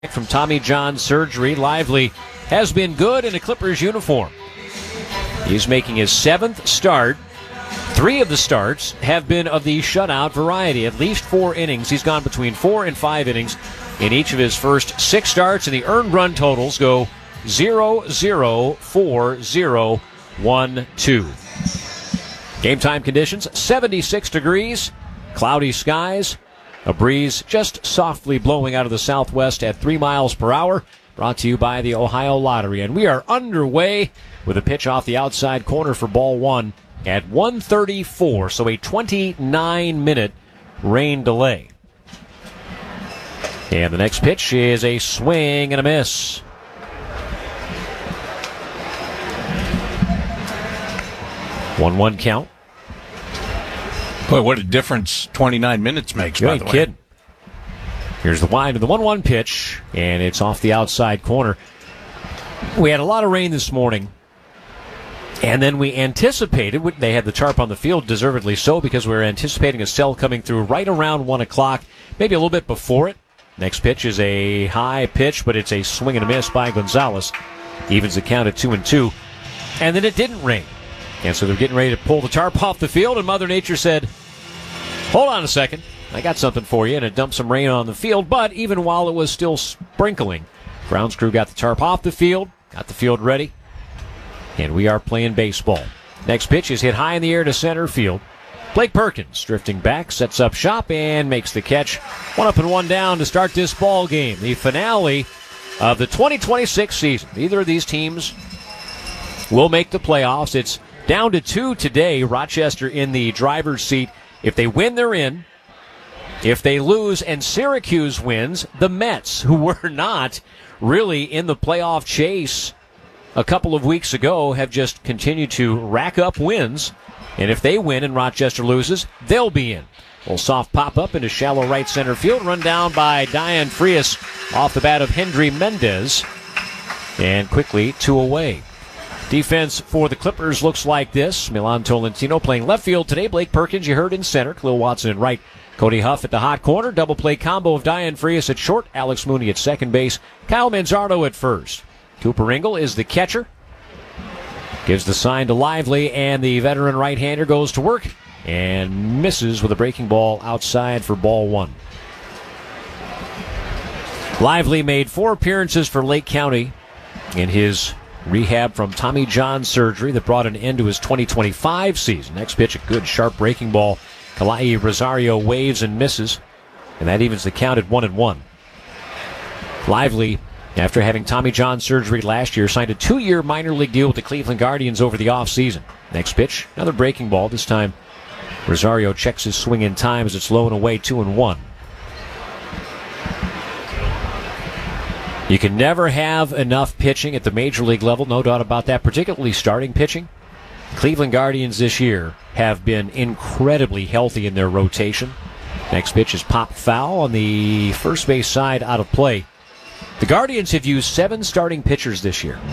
From Tommy John surgery, Lively has been good in a Clippers uniform. He's making his 7th start. 3 of the starts have been of the shutout variety, at least 4 innings. He's gone between 4 and 5 innings in each of his first 6 starts, and the earned run totals go 0-0, 4-0, 1-2. Game time conditions, 76 degrees, cloudy skies. A breeze just softly blowing out of the southwest at 3 miles per hour. Brought to you by the Ohio Lottery. And we are underway with a pitch off the outside corner for ball 1 at 1:34. So a 29-minute rain delay. And the next pitch is a swing and a miss. 1-1 count. Boy, what a difference 29 minutes makes, by the way. Kidding. Here's the wind of the 1-1 pitch, and it's off the outside corner. We had a lot of rain this morning, and then we anticipated, they had the tarp on the field, deservedly so, because we were anticipating a cell coming through right around 1 o'clock, maybe a little bit before it. Next pitch is a high pitch, but it's a swing and a miss by Gonzalez. Evens the count at 2-2. And then it didn't rain. And so they're getting ready to pull the tarp off the field, and Mother Nature said, hold on a second, I got something for you, and it dumped some rain on the field, but even while it was still sprinkling, grounds crew got the tarp off the field, got the field ready, and we are playing baseball. Next pitch is hit high in the air to center field. Blake Perkins drifting back, sets up shop, and makes the catch. 1 up and 1 down to start this ball game. The finale of the 2026 season. Neither of these teams will make the playoffs. It's down to 2 today. Rochester in the driver's seat. If they win, they're in. If they lose and Syracuse wins, the Mets, who were not really in the playoff chase a couple of weeks ago, have just continued to rack up wins. And if they win and Rochester loses, they'll be in. Well, soft pop-up into shallow right center field. Run down by Diane Frias off the bat of Hendry Mendez. And quickly 2 away. Defense for the Clippers looks like this. Milan Tolentino playing left field today. Blake Perkins, you heard, in center. Khalil Watson in right. Cody Huff at the hot corner. Double play combo of Diane Frias at short. Alex Mooney at second base. Kyle Manzardo at first. Cooper Ingle is the catcher. Gives the sign to Lively, and the veteran right-hander goes to work and misses with a breaking ball outside for ball 1. Lively made 4 appearances for Lake County in his rehab from Tommy John surgery that brought an end to his 2025 season. Next pitch, a good sharp breaking ball. Kalai Rosario waves and misses, and that evens the count at 1-1. Lively, after having Tommy John surgery last year, signed a 2-year minor league deal with the Cleveland Guardians over the offseason. Next pitch, another breaking ball. This time, Rosario checks his swing in time as it's low and away, 2-1. You can never have enough pitching at the major league level, no doubt about that, particularly starting pitching. Cleveland Guardians this year have been incredibly healthy in their rotation. Next pitch is popped foul on the first base side, out of play. The Guardians have used 7 starting pitchers this year.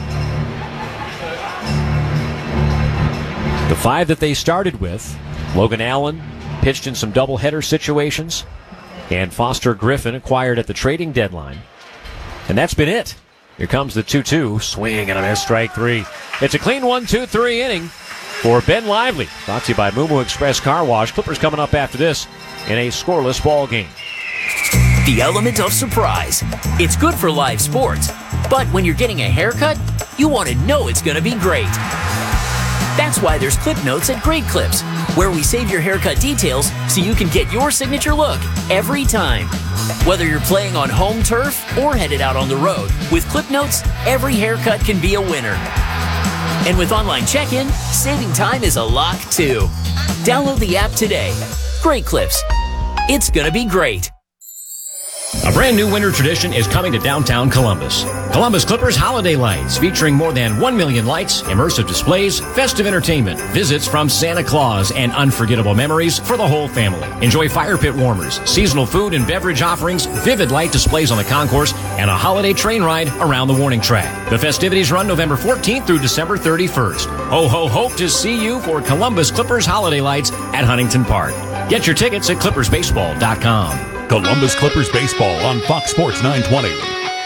The 5 that they started with, Logan Allen pitched in some doubleheader situations, and Foster Griffin acquired at the trading deadline. And that's been it. Here comes the 2-2. Swing and a miss, strike 3. It's a clean 1-2-3 inning for Ben Lively. Brought to you by Mumu Express Car Wash. Clippers coming up after this in a scoreless ball game. The element of surprise. It's good for live sports, but when you're getting a haircut, you want to know it's going to be great. That's why there's Clip Notes at Great Clips, where we save your haircut details so you can get your signature look every time. Whether you're playing on home turf or headed out on the road, with Clip Notes, every haircut can be a winner. And with online check-in, saving time is a lock too. Download the app today. Great Clips. It's going to be great. A brand new winter tradition is coming to downtown Columbus. Columbus Clippers Holiday Lights, featuring more than 1 million lights, immersive displays, festive entertainment, visits from Santa Claus, and unforgettable memories for the whole family. Enjoy fire pit warmers, seasonal food and beverage offerings, vivid light displays on the concourse, and a holiday train ride around the warning track. The festivities run November 14th through December 31st. Ho, ho, hope to see you for Columbus Clippers Holiday Lights at Huntington Park. Get your tickets at clippersbaseball.com. Columbus Clippers Baseball on Fox Sports 920.